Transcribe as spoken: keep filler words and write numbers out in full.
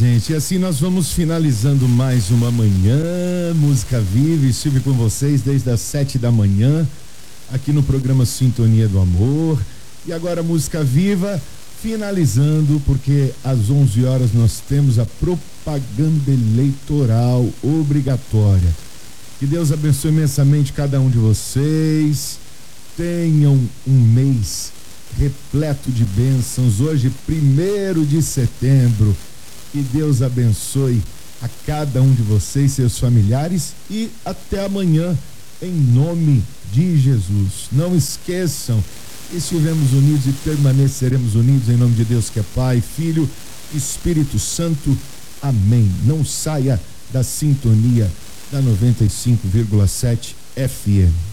gente, e assim nós vamos finalizando mais uma manhã, Música Viva. Estive com vocês desde as sete da manhã, aqui no programa Sintonia do Amor. E agora Música Viva, finalizando, porque às onze horas nós temos a propaganda eleitoral obrigatória. Que Deus abençoe imensamente cada um de vocês. Tenham um mês repleto de bênçãos. Hoje, primeiro de setembro. Que Deus abençoe a cada um de vocês, seus familiares, e até amanhã, em nome de Jesus. Não esqueçam, estivemos unidos e permaneceremos unidos em nome de Deus, que é Pai, Filho, Espírito Santo. Amém. Não saia da sintonia da noventa e cinco vírgula sete F M.